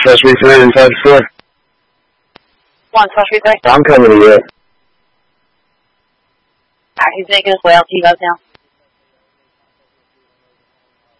Supposed to be tonight inside the store. 1, supposed to be 3. I'm coming to you. Alright, he's making his way. I'll keep up now.